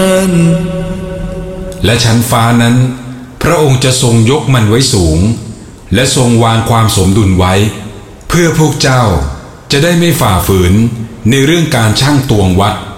และชั้นฟ้านั้นพระองค์จะทรงยกมันไว้สูงและทรงวางความสมดุลไว้เพื่อพวกเจ้าจะได้ไม่ฝ่าฝืนในเรื่องการชั่งตวงวัด